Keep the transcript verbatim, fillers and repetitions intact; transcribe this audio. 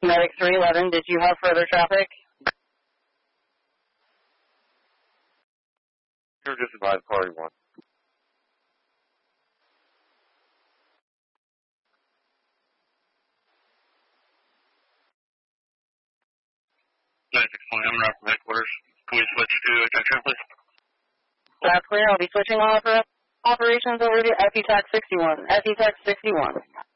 Medic three eleven, did you have further traffic? You're just about party one. nine six one, I'm around from headquarters. Can we switch to attention, please? That's clear. I'll be switching all of our operations over to F E TAC sixty-one. F E TAC sixty-one.